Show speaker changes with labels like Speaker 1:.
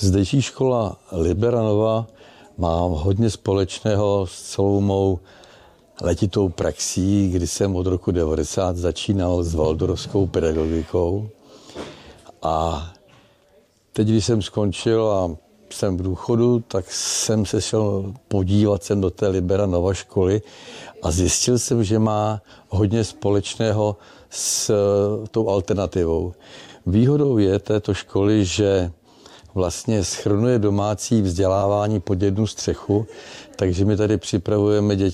Speaker 1: Zdejší škola Liberanova má hodně společného s celou mou letitou praxí, kdy jsem od roku 90 začínal s waldorfskou pedagogikou. A teď, když jsem skončil a jsem v důchodu, tak jsem se šel podívat sem do té Liberanova školy a zjistil jsem, že má hodně společného s tou alternativou. Výhodou je této školy, že vlastně shrnuje domácí vzdělávání pod jednu střechu, takže my tady připravujeme děti